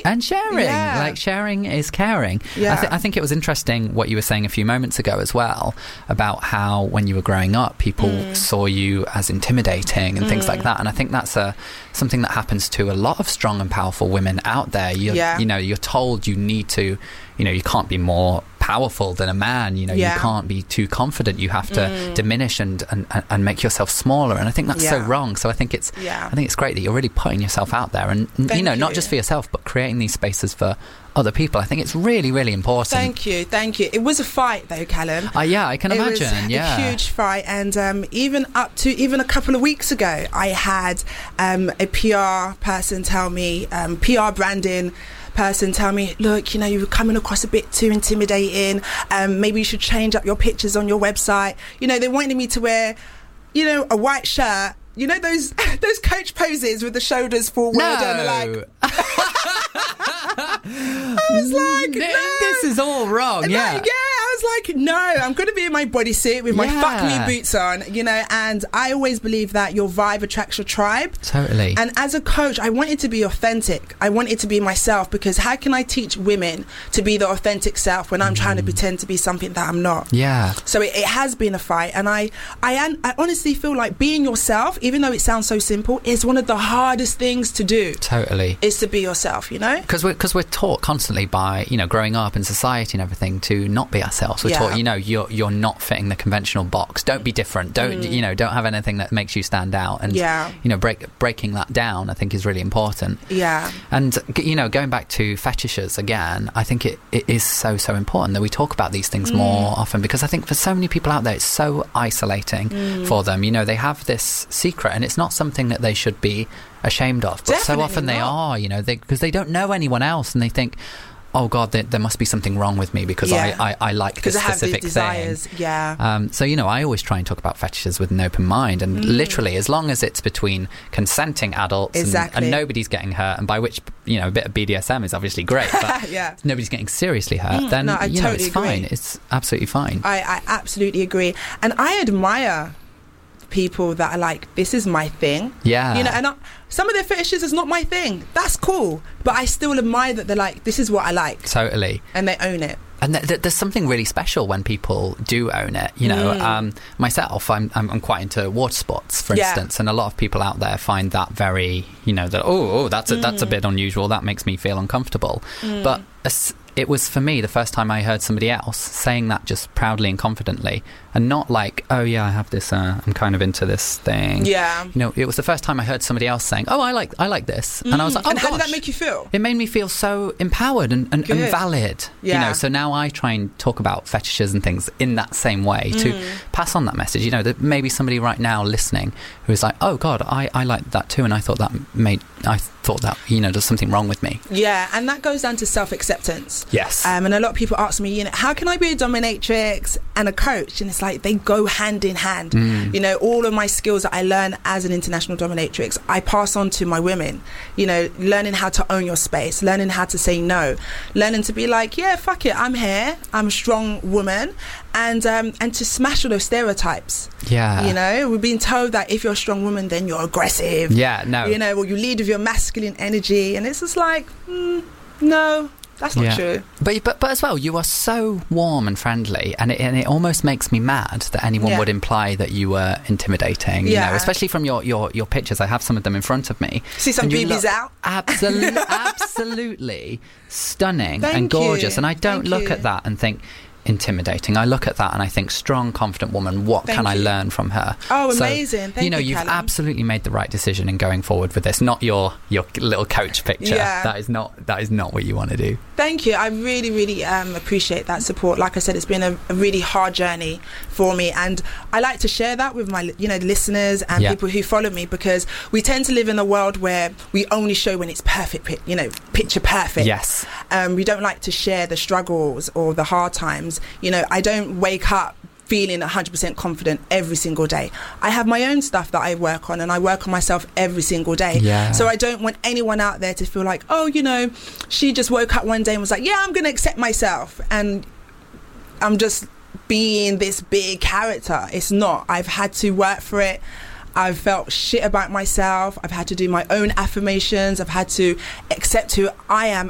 And sharing. Yeah. Like, sharing is caring. Yeah. I think it was interesting what you were saying a few moments ago as well, about how when you were growing up, people saw you as intimidating and things like that. And I think that's something that happens to a lot of strong and powerful women out there. You're told you need to, you can't be more powerful than a man, you can't be too confident, you have to diminish and make yourself smaller, and I think that's so wrong. So I think it's great that you're really putting yourself out there, and not just for yourself but creating these spaces for other people. I think it's really, really important. Thank you. It was a fight though, Callum. Yeah, I can imagine. It was a huge fight, and even a couple of weeks ago I had a PR person tell me, PR branding person tell me, look, you were coming across a bit too intimidating, maybe you should change up your pictures on your website. They wanted me to wear a white shirt, those coach poses with the shoulders forward. And I was like, no. This is all wrong. I was like, no, I'm going to be in my bodysuit with my fuck me boots on, and I always believe that your vibe attracts your tribe. Totally. And as a coach, I wanted to be authentic. I wanted to be myself, because how can I teach women to be the authentic self when I'm trying to pretend to be something that I'm not? Yeah. So it has been a fight, and I honestly feel like being yourself, even though it sounds so simple, is one of the hardest things to do. Totally. Is to be yourself, Because we're taught constantly by, growing up in society and everything, to not be ourselves. We're taught, you're not fitting the conventional box. Don't be different. Don't don't have anything that makes you stand out. And breaking that down, I think, is really important. Yeah. And going back to fetishes again, I think it is so important that we talk about these things more often, because I think for so many people out there, it's so isolating for them. They have this secret, and it's not something that they should be ashamed of, but Definitely so often they are, because they don't know anyone else, and they think, oh God, there must be something wrong with me because I like this specific thing. Yeah. So, I always try and talk about fetishes with an open mind, and literally, as long as it's between consenting adults and nobody's getting hurt, and by which, a bit of BDSM is obviously great, but nobody's getting seriously hurt, then, totally it's fine. It's absolutely fine. I absolutely agree. And I admire people that are like, this is my thing. Yeah. And some of their fetishes is not my thing. That's cool. But I still admire that they're like, this is what I like. Totally. And they own it. And there's something really special when people do own it. Myself, I'm quite into water sports, for instance, and a lot of people out there find that very, that's a bit unusual. That makes me feel uncomfortable. But it was, for me, the first time I heard somebody else saying that just proudly and confidently, and not like, oh yeah, I have this, I'm kind of into this thing. Yeah. It was the first time I heard somebody else saying, oh, I like this. And I was like, oh, and gosh. how did that make you feel? It made me feel so empowered and valid. Yeah. So now I try and talk about fetishes and things in that same way to pass on that message. That maybe somebody right now listening who is like, oh God, I like that too, and I thought that there's something wrong with me. Yeah, and that goes down to self-acceptance. Yes. And a lot of people ask me, how can I be a dominatrix and a coach? And it's like, they go hand in hand. All of my skills that I learn as an international dominatrix, I pass on to my women. Learning how to own your space, learning how to say no, learning to be like, yeah, fuck it, I'm here, I'm a strong woman, and to smash all those stereotypes. Yeah. We've been told that if you're a strong woman, then you're aggressive. Yeah, no. Or you lead with your masculine energy, and it's just like, no. That's not true. But as well, you are so warm and friendly, and it almost makes me mad that anyone would imply that you were intimidating. Especially from your pictures. I have some of them in front of me. See some BBs out. Absolutely stunning and gorgeous. And I don't look at that and think intimidating. I look at that and I think, strong, confident woman, what can I learn from her? Oh, amazing. Thank you, you've Callum. absolutely made the right decision in going forward with this, not your little coach picture. That is not what you want to do. Thank you. I really, really appreciate that support. Like I said, it's been a really hard journey for me, and I like to share that with my listeners and people who follow me, because we tend to live in a world where we only show when it's perfect, picture perfect. Yes. We don't like to share the struggles or the hard times. I don't wake up feeling 100% confident every single day. I have my own stuff that I work on, and I work on myself every single day. So I don't want anyone out there to feel like, oh, she just woke up one day and was like, yeah, I'm going to accept myself, and I'm just being this big character. It's not. I've had to work for it. I've felt shit about myself. I've had to do my own affirmations. I've had to accept who I am